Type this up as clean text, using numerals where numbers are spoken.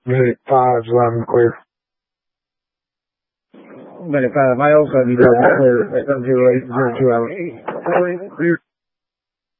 Minute 5's loud and clear. Minute 5, my also be loud and clear. 2 hours.